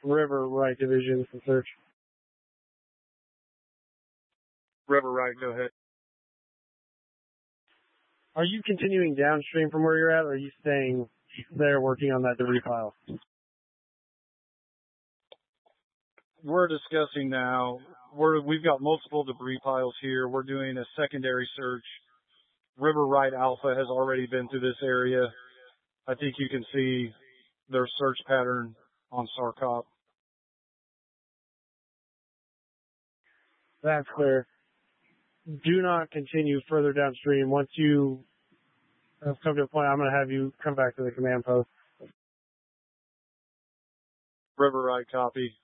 River Right Division for search. River Right, go ahead. Are you continuing downstream from where you're at, or are you staying there working on that debris pile? We're discussing now. We've got multiple debris piles here. We're doing a secondary search. River Right Alpha has already been through this area. I think you can see their search pattern on SARCOP. That's clear. Do not continue further downstream. Once you have come to a point, I'm going to have you come back to the command post. River Right, copy.